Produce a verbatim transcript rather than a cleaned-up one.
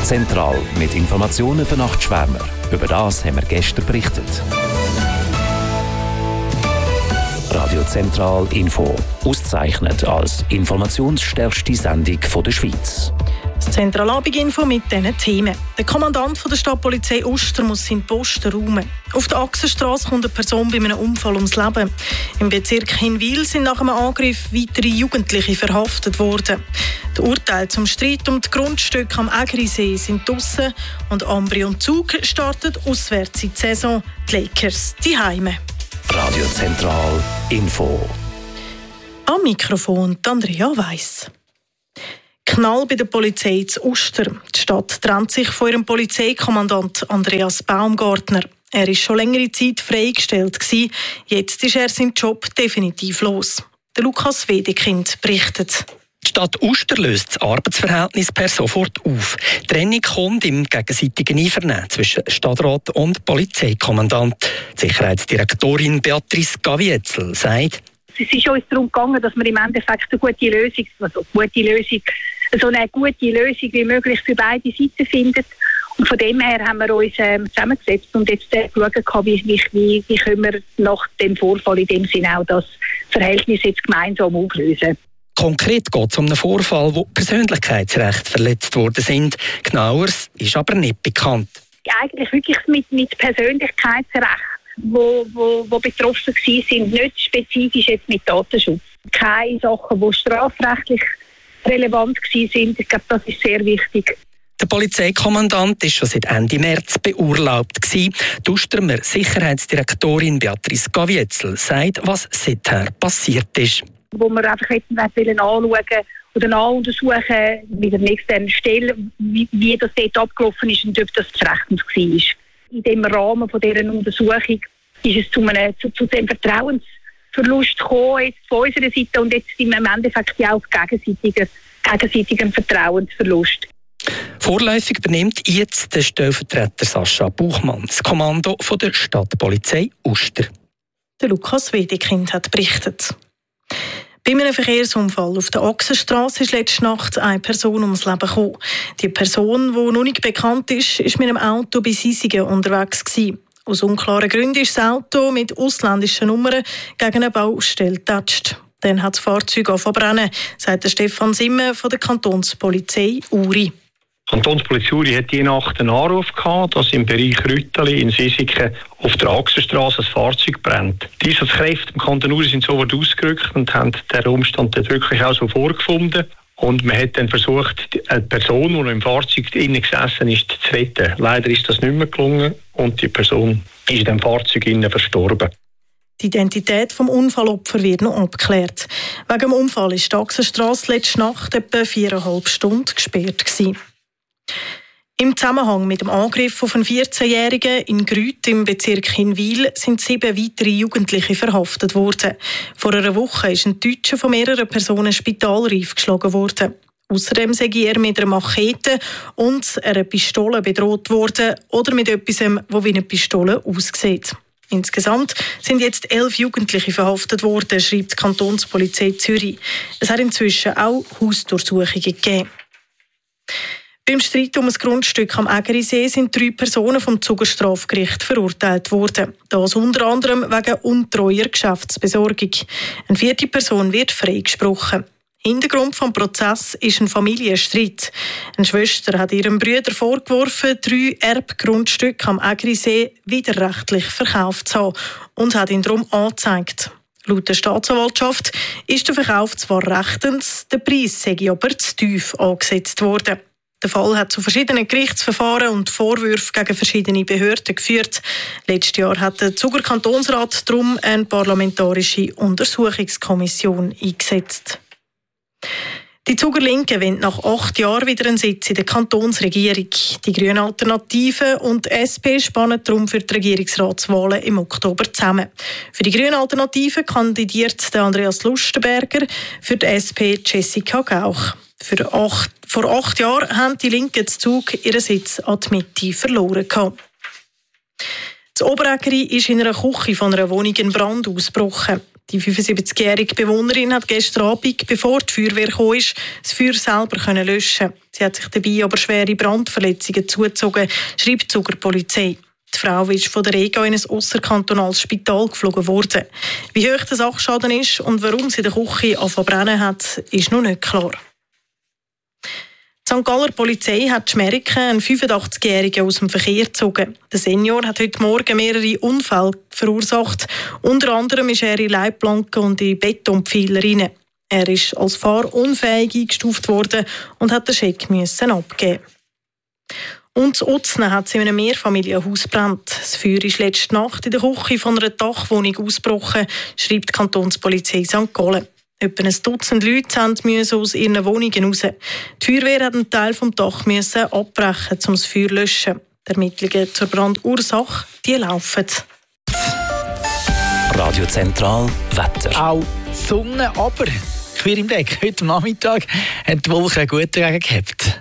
Zentral mit Informationen für Nachtschwärmer. Über das haben wir gestern berichtet. Radio Zentral Info, ausgezeichnet als informationsstärkste Sendung der Schweiz. Das Zentralabend-Info mit diesen Themen. Der Kommandant der Stadtpolizei Uster muss seinen Posten räumen. Auf der Achsenstrasse kommt eine Person bei einem Unfall ums Leben. Im Bezirk Hinwil sind nach einem Angriff weitere Jugendliche verhaftet worden. Die Urteile zum Streit um die Grundstücke am Ägerisee sind draussen und Ambri und Zug starten auswärts in die Saison. Die Lakers die Heime. Radio Zentral Info. Am Mikrofon Andrea Weiss. Knall bei der Polizei zu Uster. Die Stadt trennt sich von ihrem Polizeikommandant Andreas Baumgartner. Er war schon längere Zeit freigestellt. Jetzt ist er seinen Job definitiv los. Der Lukas Wedekind berichtet. Die Stadt Uster löst das Arbeitsverhältnis per sofort auf. Die Trennung kommt im gegenseitigen Einvernehmen zwischen Stadtrat und Polizeikommandant. Die Sicherheitsdirektorin Beatrice Gavietzel sagt: Es ist uns darum gegangen, dass wir im Endeffekt eine gute Lösung, also gute Lösung, so eine gute Lösung wie möglich für beide Seiten finden. Und von dem her haben wir uns ähm, zusammengesetzt und jetzt äh, geschaut, wie, wie, wie, wie können wir nach dem Vorfall in dem Sinne auch das Verhältnis jetzt gemeinsam auflösen. Konkret geht es um einen Vorfall, wo Persönlichkeitsrechte verletzt worden sind. Genaueres ist aber nicht bekannt. Eigentlich wirklich mit, mit Persönlichkeitsrechten, wo, wo, wo betroffen waren, sind nicht spezifisch jetzt mit Datenschutz. Keine Sachen, die strafrechtlich relevant waren. Ich glaube, das ist sehr wichtig. Der Polizeikommandant war schon seit Ende März beurlaubt. Die Ustermer Sicherheitsdirektorin Beatrice Gavietzel sagt, was seither passiert ist. Wo wir einfach hätten anschauen oder nachuntersuchen mit der nächsten Stelle, wie, wie das dort abgelaufen ist und ob das rechtens war. In dem Rahmen von dieser Untersuchung ist es zu, einem, zu, zu dem Vertrauensverlust gekommen, jetzt von unserer Seite und jetzt im Endeffekt ja auch gegenseitiger, gegenseitiger Vertrauensverlust. Vorläufig übernimmt jetzt der Stellvertreter Sascha Buchmann das Kommando von der Stadtpolizei Uster. Der Lukas Wedekind hat berichtet. Bei einem Verkehrsunfall auf der Achsenstrasse ist letzte Nacht eine Person ums Leben gekommen. Die Person, die noch nicht bekannt ist, war mit einem Auto bei Sisigen unterwegs gewesen. Aus unklaren Gründen ist das Auto mit ausländischen Nummern gegen eine Baustelle getatscht. Dann hat das Fahrzeug angefangen, sagt der Stefan Simme von der Kantonspolizei Uri. Die Kantonspolizei Uri hat die Nacht einen Anruf gehabt, dass im Bereich Rütteli in Sisigen auf der Achsenstrasse ein Fahrzeug brennt. Die Einsatzkräfte im Kanton Uri sind sofort ausgerückt und haben den Umstand dort wirklich auch so vorgefunden. Und man hat dann versucht, eine Person, die noch im Fahrzeug innen gesessen ist, zu retten. Leider ist das nicht mehr gelungen und die Person ist in dem Fahrzeug innen verstorben. Die Identität des Unfallopfers wird noch abgeklärt. Wegen dem Unfall ist die Achsenstrasse letzte Nacht etwa viereinhalb Stunden gesperrt gewesen. Im Zusammenhang mit dem Angriff auf einen vierzehnjährigen in Grüth im Bezirk Hinwil sind sieben weitere Jugendliche verhaftet worden. Vor einer Woche ist ein Deutscher von mehreren Personen spitalreif geschlagen worden. Außerdem sei er mit einer Machete und einer Pistole bedroht worden oder mit etwas, das wie eine Pistole aussieht. Insgesamt sind jetzt elf Jugendliche verhaftet worden, schreibt die Kantonspolizei Zürich. Es hat inzwischen auch Hausdurchsuchungen gegeben. Beim Streit um ein Grundstück am Ägerisee sind drei Personen vom Zuger Strafgericht verurteilt worden. Das unter anderem wegen untreuer Geschäftsbesorgung. Eine vierte Person wird freigesprochen. Hintergrund des Prozesses ist ein Familienstreit. Eine Schwester hat ihrem Bruder vorgeworfen, drei Erbgrundstücke am Ägerisee widerrechtlich verkauft zu haben und hat ihn darum angezeigt. Laut der Staatsanwaltschaft ist der Verkauf zwar rechtens, der Preis sei aber zu tief angesetzt worden. Der Fall hat zu verschiedenen Gerichtsverfahren und Vorwürfen gegen verschiedene Behörden geführt. Letztes Jahr hat der Zuger Kantonsrat darum eine parlamentarische Untersuchungskommission eingesetzt. Die Zuger Linke wollen nach acht Jahren wieder einen Sitz in der Kantonsregierung. Die Grüne Alternative und die S P spannen darum für die Regierungsratswahlen im Oktober zusammen. Für die Grüne Alternative kandidiert Andreas Lustenberger, für die S P Jessica Gauch. Für acht, vor acht Jahren haben die Linken den Zug ihren Sitz an die Mitte verloren. Das Oberägeri ist in einer Küche von einer Wohnung in Brand ausgebrochen. Die fünfundsiebzigjährige Bewohnerin hat gestern Abend, bevor die Feuerwehr kam, das Feuer selber löschen. Sie hat sich dabei aber schwere Brandverletzungen zugezogen, schreibt die Zuger Polizei. Die Frau ist von der Rega in ein ausserkantonales Spital geflogen worden. Wie hoch der Sachschaden ist und warum sie in der Küche angefangen brennen hat, ist noch nicht klar. Die Sankt Galler Polizei hat Schmeriken, einen fünfundachtzigjährigen, aus dem Verkehr gezogen. Der Senior hat heute Morgen mehrere Unfälle verursacht. Unter anderem ist er in Leitplanken und in Betonpfeiler rein. Er ist als fahrunfähig eingestuft worden und hat den Scheck müssen abgeben. Und in Utznen hat es in einem Mehrfamilienhaus gebrannt. Das Feuer ist letzte Nacht in der Küche von einer Dachwohnung ausgebrochen, schreibt die Kantonspolizei Sankt Gallen. Etwa ein Dutzend Leute mussten aus ihren Wohnungen raus. Die Feuerwehr hat einen Teil des Dach müssen abbrechen, um das Feuer zu löschen. Die Ermittlungen zur Brandursache die laufen. Radio Zentral Wetter. Auch die Sonne, aber quer im Deck. Heute Nachmittag hat die Wolken einen guten Regen gehabt.